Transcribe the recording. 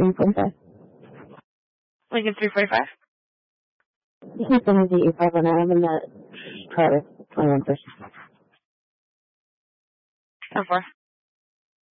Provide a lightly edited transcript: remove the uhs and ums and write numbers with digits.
345. Lincoln 345? You can send me the 851. I'm in the car with 21 person. 10-4.